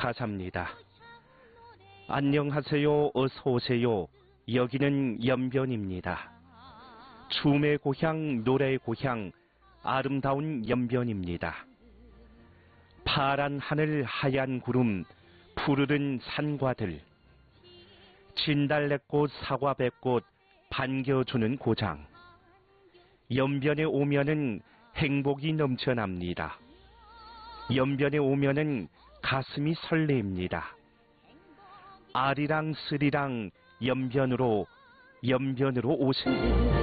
가사입니다. 안녕하세요, 어서오세요. 여기는 연변입니다. 춤의 고향, 노래의 고향, 아름다운 연변입니다. 파란 하늘, 하얀 구름, 푸르른 산과들, 진달래꽃, 사과배꽃 반겨주는 고장. 연변에 오면은 행복이 넘쳐납니다. 연변에 오면은 가슴이 설레입니다. 아리랑 스리랑 연변으로 오세요.